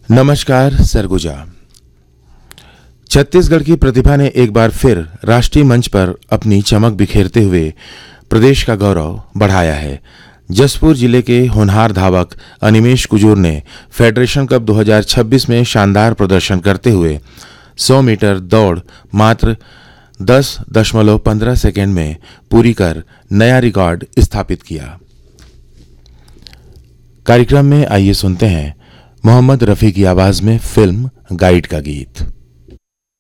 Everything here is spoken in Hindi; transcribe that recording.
नमस्कार सरगुजा। छत्तीसगढ़ की प्रतिभा ने एक बार फिर राष्ट्रीय मंच पर अपनी चमक बिखेरते हुए प्रदेश का गौरव बढ़ाया है। जसपुर जिले के होनहार धावक अनिमेश कुजूर ने फेडरेशन कप 2026 में शानदार प्रदर्शन करते हुए 100 मीटर दौड़ मात्र 10.15 सेकेंड में पूरी कर नया रिकॉर्ड स्थापित किया। कार्यक्रम में आइए सुनते हैं मोहम्मद रफ़ी की आवाज में फिल्म गाइड का गीत।